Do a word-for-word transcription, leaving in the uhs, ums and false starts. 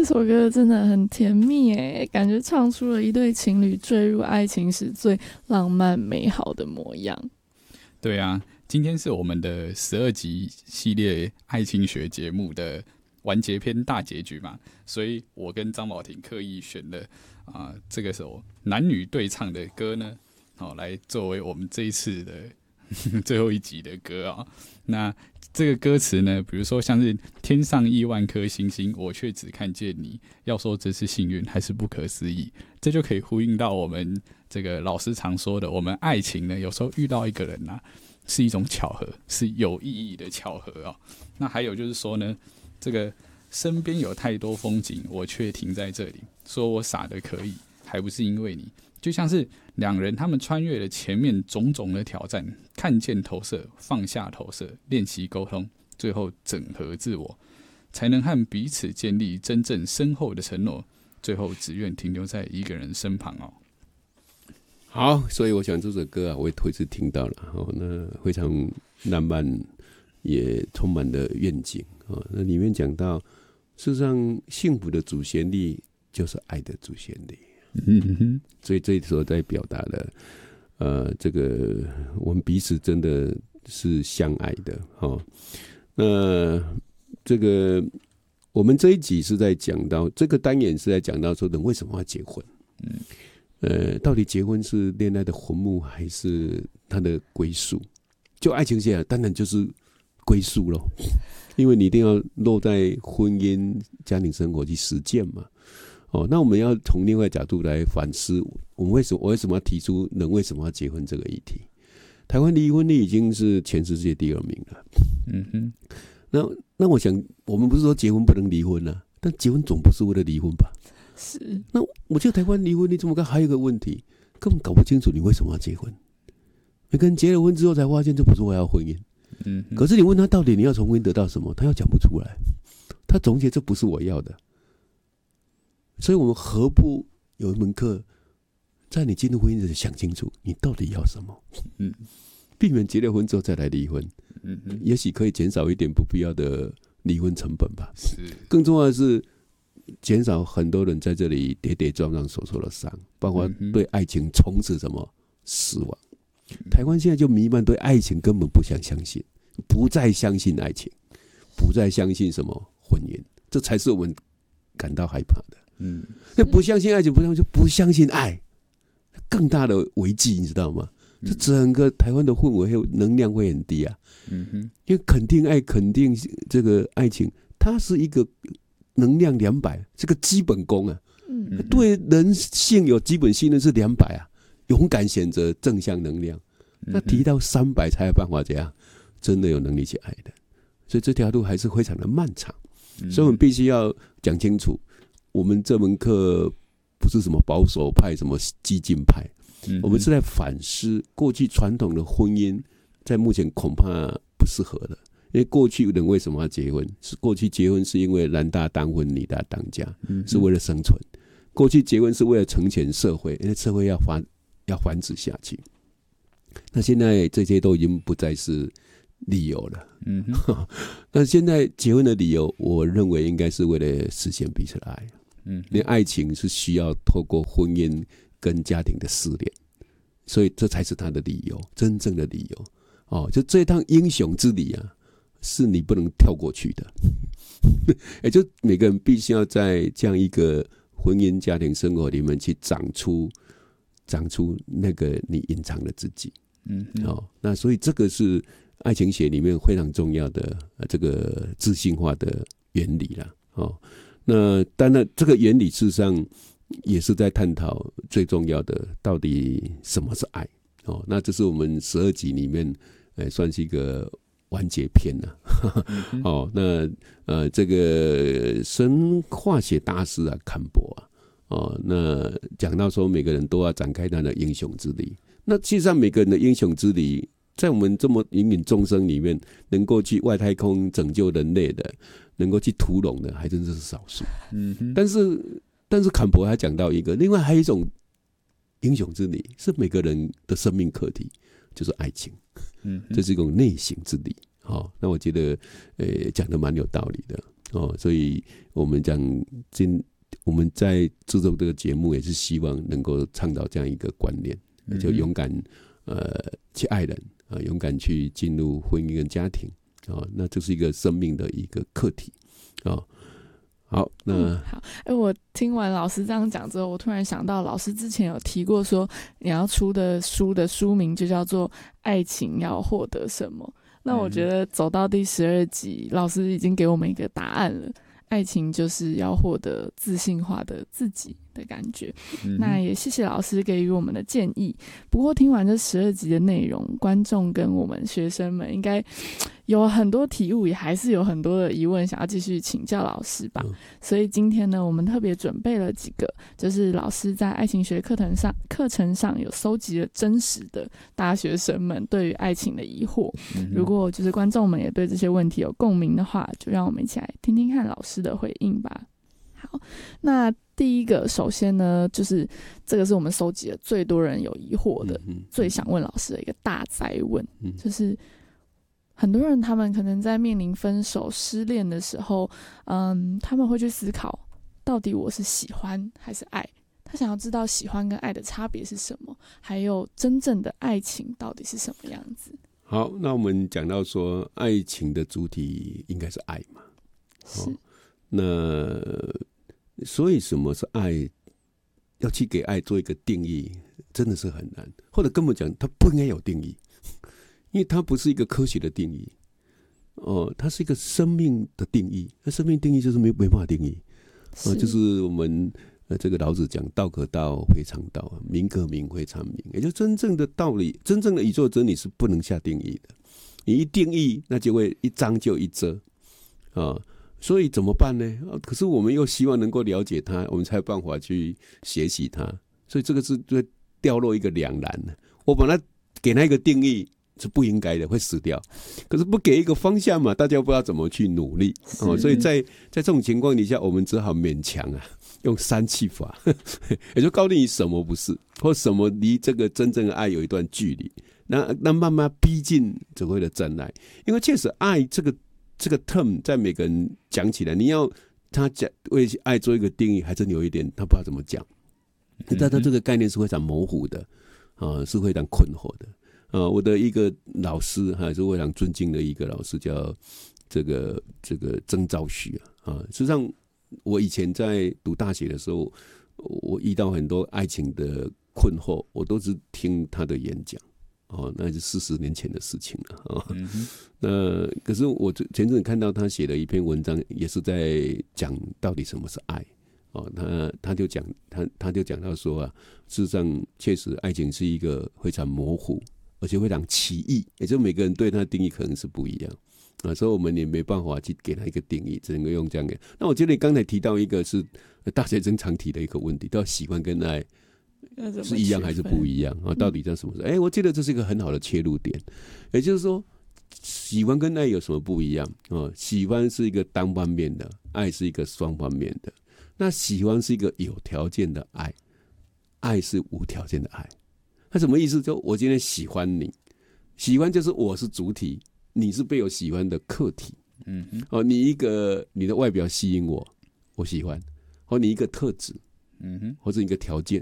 这首歌真的很甜蜜耶，感觉唱出了一对情侣坠入爱情时最浪漫美好的模样。 对啊，今天是我们的十二集系列爱情学节目的完结篇大结局嘛，所以我跟张宝婷刻意选了啊、呃、这个首男女对唱的歌呢，哦，来作为我们这一次的最后一集的歌啊、哦。那这个歌词呢，比如说像是天上亿万颗星星，我却只看见你，要说这是幸运还是不可思议，这就可以呼应到我们这个老师常说的，我们爱情呢，有时候遇到一个人啊，是一种巧合，是有意义的巧合哦。那还有就是说呢，这个身边有太多风景，我却停在这里，说我傻得可以，还不是因为你。就像是两人他们穿越了前面种种的挑战，看见投射，放下投射，练习沟通，最后整合自我，才能和彼此建立真正深厚的承诺，最后只愿停留在一个人身旁哦。 好，所以我想这首歌啊，我也头一次听到了哦，那非常浪漫，也充满了愿景哦。那里面讲到，事实上幸福的主旋律就是爱的主旋律。嗯哼，所以这时候在表达了，呃，这个我们彼此真的是相爱的哦。那这个我们这一集是在讲到这个单元是在讲到说人为什么要结婚？嗯，呃，到底结婚是恋爱的坟墓还是它的归宿？就爱情线，当然就是归宿咯，因为你一定要落在婚姻家庭生活去实践嘛。哦，那我们要从另外角度来反思，我们为什么我为什么要提出人为什么要结婚这个议题？台湾离婚率已经是全世界第二名了。嗯哼，那那我想，我们不是说结婚不能离婚啊，但结婚总不是为了离婚吧？ 是。 那我觉得台湾离婚率这么高，还有一个问题，根本搞不清楚你为什么要结婚。每个人结了婚之后才发现，这不是我要婚姻。嗯，可是你问他到底你要从婚姻得到什么，他又讲不出来。他总结这不是我要的。所以我们何不有一门课，在你进入婚姻之前想清楚你到底要什么，嗯，避免结了婚之后再来离婚，嗯，也许可以减少一点不必要的离婚成本吧。是，更重要的是减少很多人在这里跌跌撞撞所受的伤，包括对爱情从此什么失望。台湾现在就弥漫对爱情根本不想相信，不再相信爱情，不再相信什么婚姻，这才是我们感到害怕的。嗯，那不相信爱情，不相信就不相信爱，更大的危机，你知道吗？嗯、这整个台湾的氛围能量会很低啊。嗯哼，因为肯定爱、肯定这个爱情，它是一个能量两百，这个基本功啊。嗯，对人性有基本信任是两百啊，勇敢选择正向能量。那提到三百才有办法这样，真的有能力去爱的。所以这条路还是非常的漫长，嗯、所以我们必须要讲清楚。我们这门课不是什么保守派、什么激进派，嗯、我们是在反思过去传统的婚姻，在目前恐怕不适合了。因为过去人为什么要结婚？是过去结婚是因为男大当婚，女大当嫁，嗯、是为了生存。过去结婚是为了成全社会，因为社会要繁要繁殖下去。那现在这些都已经不再是理由了。嗯，那现在结婚的理由，我认为应该是为了实现彼此的爱。嗯，因为爱情是需要透过婚姻跟家庭的试炼，所以这才是他的理由，真正的理由。哦，就这趟英雄之旅啊，是你不能跳过去的。也就每个人必须要在这样一个婚姻家庭生活里面去长出长出那个你隐藏的自己。嗯，哦，那所以这个是爱情学里面非常重要的这个自信化的原理啦。哦，那当然这个原理事实上也是在探讨最重要的到底什么是爱。哦，那这是我们十二集里面，呃，算是一个完结篇了。嗯、哦，那呃，这个生化学大师啊，坎博啊，哦，那讲到说每个人都要展开他的英雄之旅。那其实上每个人的英雄之旅，在我们这么芸芸众生里面，能够去外太空拯救人类的，能够去屠龙的，还真是少数。嗯，但是但是坎博还讲到一个，另外还有一种英雄之旅，是每个人的生命课题，就是爱情。嗯，这是一种内省之旅。好、哦，那我觉得，呃，讲的蛮有道理的。 哦，所以我们讲今我们在制作这个节目，也是希望能够倡导这样一个观念，就勇敢呃去爱人啊，勇敢去进入婚姻跟家庭啊、哦，那这是一个生命的一个课题啊。哦好，那、 嗯、好，哎，我听完老师这样讲之后，我突然想到，老师之前有提过说，你要出的书的书名就叫做《爱情要获得什么》。那我觉得走到第十二集，老师已经给我们一个答案了。爱情就是要获得自信化的自己的感觉、嗯、那也谢谢老师给予我们的建议。不过听完这十二集的内容，观众跟我们学生们应该有很多体悟，也还是有很多的疑问想要继续请教老师吧、嗯、所以今天呢，我们特别准备了几个，就是老师在爱情学课程上课程上有搜集了真实的大学生们对于爱情的疑惑、嗯、如果就是观众们也对这些问题有共鸣的话，就让我们一起来听听看老师的回应吧。好，那第一个首先呢，就是这个是我们收集了最多人有疑惑的、嗯、最想问老师的一个大哉问、嗯、就是很多人他们可能在面临分手失恋的时候，嗯，他们会去思考到底我是喜欢还是爱，他想要知道喜欢跟爱的差别是什么，还有真正的爱情到底是什么样子。 好，那我们讲到说爱情的主体应该是爱嘛， 是、哦、 那所以什么是爱，要去给爱做一个定义真的是很难，或者根本讲它不应该有定义，因为它不是一个科学的定义、哦、它是一个生命的定义，那生命定义就是没没办法定义、哦、就是我们呃这个老子讲道可道非常道，名可名非常名，也就真正的道理，真正的宇宙真理是不能下定义的，你一定义那就会一张就一遮啊。所以怎么办呢？可是我们又希望能够了解它，我们才有办法去学习它。所以这个是会掉落一个两难的。我把它给它一个定义是不应该的，会死掉。可是不给一个方向嘛，大家不知道怎么去努力。哦、所以在在这种情况底下，我们只好勉强啊，用三气法，也就告诉你什么不是，或什么离这个真正的爱有一段距离。那那慢慢逼近所谓的真爱，因为确实爱这个。这个 term 在每个人讲起来，你要他讲为爱做一个定义，还真有一点他不知道怎么讲。但他这个概念是非常模糊的，啊，是非常困惑的。啊，我的一个老师还是非常尊敬的一个老师，叫这个这个曾兆旭啊。啊，实际上我以前在读大学的时候，我遇到很多爱情的困惑，我都是听他的演讲。哦，那是四十年前的事情了啊、哦嗯。那可是我前阵子看到他写了一篇文章，也是在讲到底什么是爱。哦，他他就讲他他就讲到说啊，事实上确实爱情是一个非常模糊，而且非常奇异，也就每个人对他的定义可能是不一样啊，所以我们也没办法去给他一个定义，只能够用这样的。那我觉得你刚才提到一个是大学生常提的一个问题，到喜欢跟爱。是一样还是不一样啊？到底这什么事？哎、欸，我觉得这是一个很好的切入点。也就是说，喜欢跟爱有什么不一样啊？喜欢是一个单方面的，爱是一个双方面的。那喜欢是一个有条件的爱，爱是无条件的爱。那什么意思？就我今天喜欢你，喜欢就是我是主体，你是被我喜欢的客体。嗯哼，哦，你一个你的外表吸引我，我喜欢；或你一个特质。嗯哼，或者一个条件